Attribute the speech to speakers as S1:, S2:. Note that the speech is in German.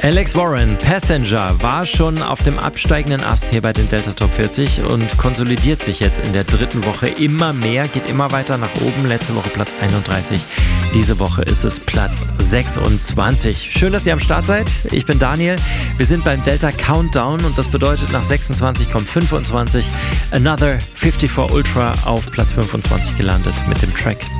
S1: Alex Warren, Passenger, war schon auf dem absteigenden Ast hier bei den Delta Top 40 und konsolidiert sich jetzt in der dritten Woche immer mehr, geht immer weiter nach oben. Letzte Woche Platz 31, diese Woche ist es Platz 26. Schön, dass ihr am Start seid. Ich bin Daniel. Wir sind beim Delta Countdown und das bedeutet, nach 26 kommt 25. Another 54 Ultra auf Platz 25 gelandet mit dem Track